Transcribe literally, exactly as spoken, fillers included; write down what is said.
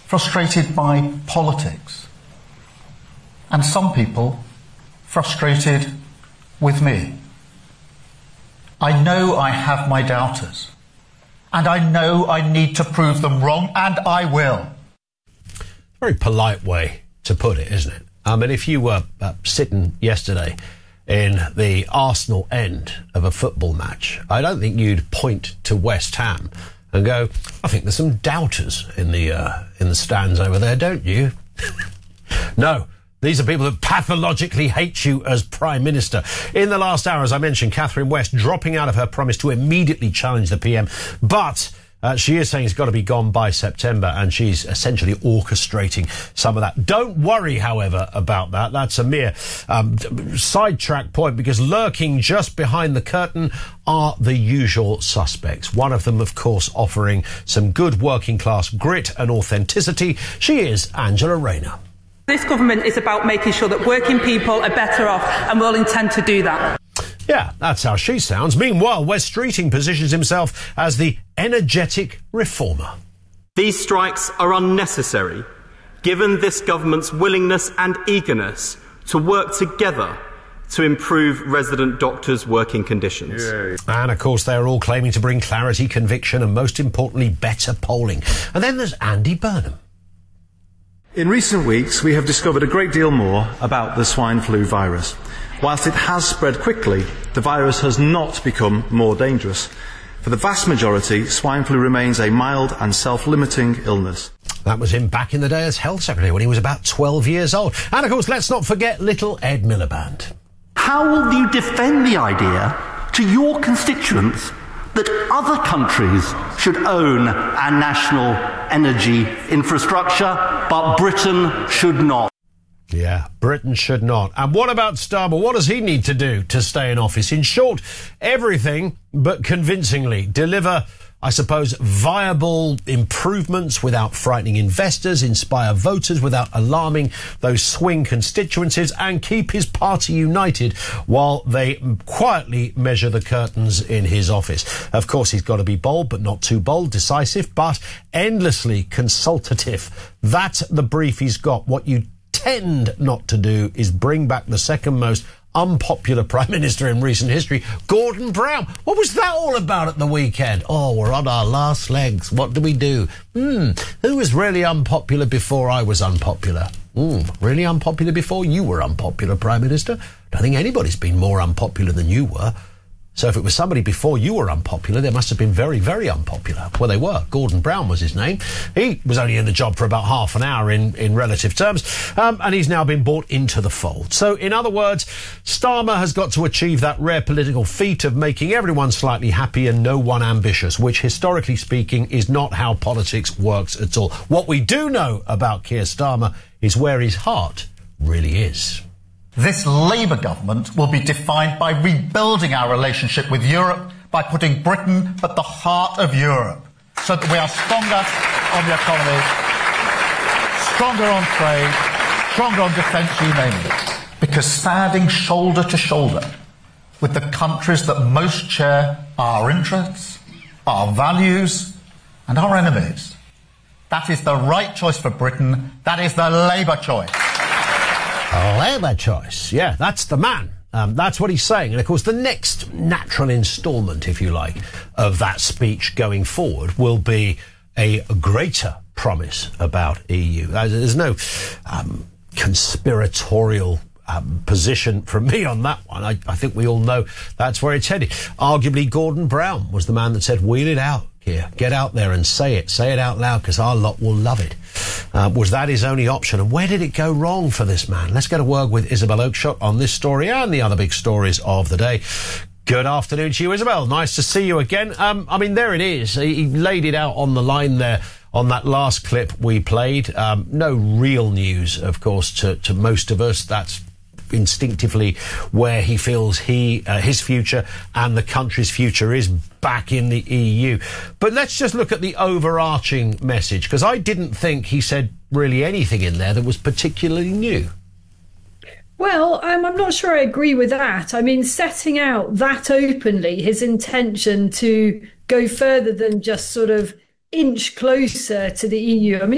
frustrated by politics, and some people frustrated with me. I know I have my doubters, and I know I need to prove them wrong, and I will. Very polite way to put it, isn't it? I mean, if you were uh, sitting yesterday in the Arsenal end of a football match, I don't think you'd point to West Ham and go, I think there's some doubters in the uh, in the stands over there, don't you? No, these are people that pathologically hate you as Prime Minister. In the last hour, as I mentioned, Catherine West dropping out of her promise to immediately challenge the P M, but Uh, she is saying it's got to be gone by September, and she's essentially orchestrating some of that. Don't worry, however, about that. That's a mere um, sidetrack point, because lurking just behind the curtain are the usual suspects. One of them, of course, offering some good working-class grit and authenticity. She is Angela Rayner. This government is about making sure that working people are better off, and will intend to do that. Yeah, that's how she sounds. Meanwhile, Wes Streeting positions himself as the energetic reformer. These strikes are unnecessary, given this government's willingness and eagerness to work together to improve resident doctors' working conditions. Yay. And, of course, they're all claiming to bring clarity, conviction and, most importantly, better polling. And then there's Andy Burnham. In recent weeks, we have discovered a great deal more about the swine flu virus. Whilst it has spread quickly, the virus has not become more dangerous. For the vast majority, swine flu remains a mild and self-limiting illness. That was him back in the day as Health Secretary when he was about twelve years old. And, of course, let's not forget little Ed Miliband. How will you defend the idea to your constituents that other countries should own our national energy infrastructure, but Britain should not? Yeah, Britain should not. And what about Starmer? What does he need to do to stay in office? In short, everything but convincingly deliver, I suppose, viable improvements without frightening investors, inspire voters without alarming those swing constituencies, and keep his party united while they quietly measure the curtains in his office. Of course, he's got to be bold, but not too bold, decisive, but endlessly consultative. That's the brief he's got. What you tend not to do is bring back the second most unpopular Prime Minister in recent history, Gordon Brown. What was that all about at the weekend? Oh, we're on our last legs. What do we do? Hmm, who was really unpopular before I was unpopular? Hmm, really unpopular before you were unpopular, Prime Minister? I don't think anybody's been more unpopular than you were. So if it was somebody before you were unpopular, they must have been very, very unpopular. Well, they were. Gordon Brown was his name. He was only in the job for about half an hour in, in relative terms, um, and he's now been brought into the fold. So, in other words, Starmer has got to achieve that rare political feat of making everyone slightly happy and no one ambitious, which, historically speaking, is not how politics works at all. What we do know about Keir Starmer is where his heart really is. This Labour government will be defined by rebuilding our relationship with Europe, by putting Britain at the heart of Europe, so that we are stronger on the economy, stronger on trade, stronger on defence, you name it. Because standing shoulder to shoulder with the countries that most share our interests, our values and our enemies, that is the right choice for Britain. That is the Labour choice. A Labour choice. Yeah, that's the man. Um, that's what he's saying. And, of course, the next natural instalment, if you like, of that speech going forward will be a greater promise about E U. There's no um, conspiratorial um, position from me on that one. I, I think we all know that's where it's headed. Arguably, Gordon Brown was the man that said, wheel it out here. Get out there and say it. Say it out loud, because our lot will love it. Uh, was that his only option? And where did it go wrong for this man? Let's get to work with Isabel Oakeshott on this story and the other big stories of the day. Good afternoon to you, Isabel. Nice to see you again. Um, I mean, there it is. He, he laid it out on the line there on that last clip we played. Um, no real news, of course, to, to most of us. That's instinctively where he feels he uh, his future and the country's future is, back in the E U. But let's just look at the overarching message, because I didn't think he said really anything in there that was particularly new. Well, um, I'm not sure I agree with that. I mean, setting out that openly his intention to go further than just sort of inch closer to the E U. I mean,